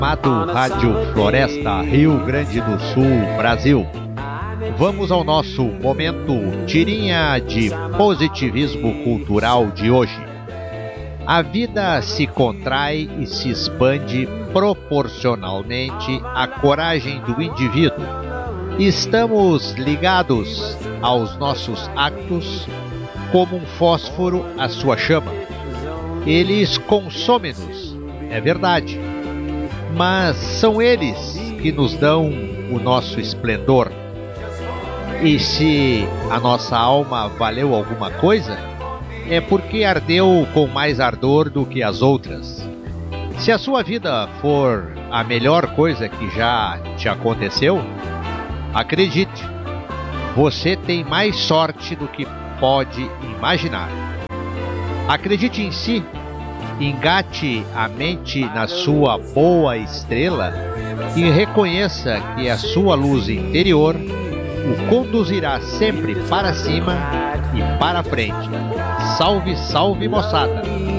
Amado Rádio Floresta, Rio Grande do Sul, Brasil. Vamos ao nosso momento tirinha de positivismo cultural de hoje. A vida se contrai e se expande proporcionalmente à coragem do indivíduo. Estamos ligados aos nossos actos como um fósforo à sua chama. Eles consomem-nos, é verdade, mas são eles que nos dão o nosso esplendor. E se a nossa alma valeu alguma coisa, é porque ardeu com mais ardor do que as outras. Se a sua vida for a melhor coisa que já te aconteceu, acredite, você tem mais sorte do que pode imaginar. Acredite em si, engate a mente na sua boa estrela e reconheça que a sua luz interior o conduzirá sempre para cima e para frente. Salve, salve, moçada!